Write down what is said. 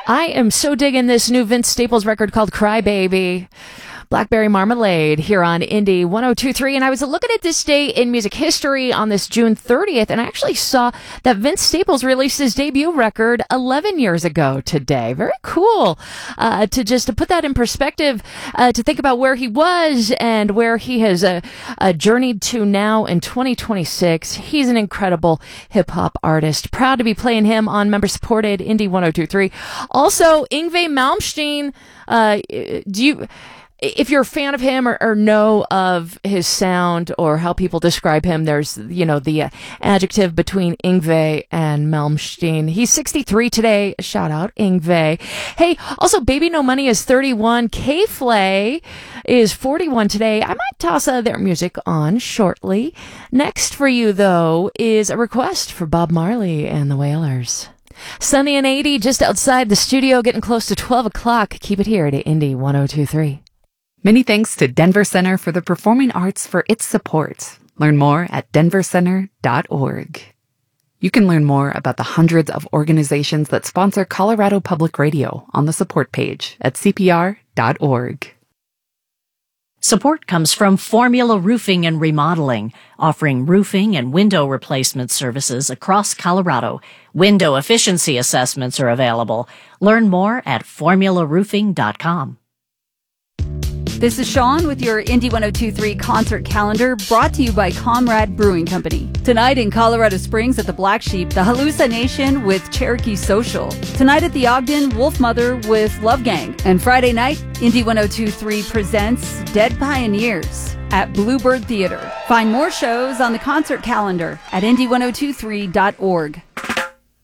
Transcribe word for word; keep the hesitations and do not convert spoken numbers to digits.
I am so digging this new Vince Staples record called Cry Baby. Blackberry Marmalade here on Indie one oh two point three. And I was looking at this day in music history on this June thirtieth, and I actually saw that Vince Staples released his debut record eleven years ago today. Very cool uh, to just to put that in perspective, uh, to think about where he was and where he has uh, uh, journeyed to now in twenty twenty-six. He's an incredible hip-hop artist. Proud to be playing him on member-supported Indie one oh two point three. Also, Yngwie Malmsteen, uh, do you... if you're a fan of him or, or know of his sound or how people describe him, there's, you know, the uh, adjective between Yngwie and Malmsteen. He's sixty-three today. Shout out, Yngwie. Hey, also, Baby No Money is thirty-one. K-Flay is forty-one today. I might toss uh, their music on shortly. Next for you, though, is a request for Bob Marley and the Wailers. Sunny and eighty just outside the studio, getting close to twelve o'clock. Keep it here to Indie one oh two point three. Many thanks to Denver Center for the Performing Arts for its support. Learn more at denver center dot org. You can learn more about the hundreds of organizations that sponsor Colorado Public Radio on the support page at c p r dot org. Support comes from Formula Roofing and Remodeling, offering roofing and window replacement services across Colorado. Window efficiency assessments are available. Learn more at formula roofing dot com. This is Sean with your Indie one oh two point three concert calendar, brought to you by Comrade Brewing Company. Tonight in Colorado Springs at the Black Sheep, the Hallucination with Cherokee Social. Tonight at the Ogden, Wolf Mother with Love Gang. And Friday night, Indie one oh two point three presents Dead Pioneers at Bluebird Theater. Find more shows on the concert calendar at indie one oh two point three dot org.